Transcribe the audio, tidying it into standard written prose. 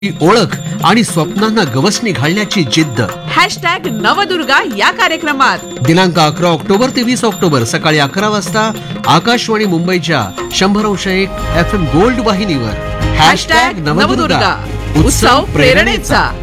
ओळख आणि स्वप्नांना गवसणी घालण्याची जिद्द. हॅशटॅग नवदुर्गा या कार्यक्रमात दिनांक 11 ऑक्टोबर ते 20 ऑक्टोबर सकाळी 11 वाजता आकाशवाणी मुंबईच्या 100.1 FM गोल्ड वाहिनीवर. हॅशटॅग नवदुर्गा उत्सव प्रेरणेचा.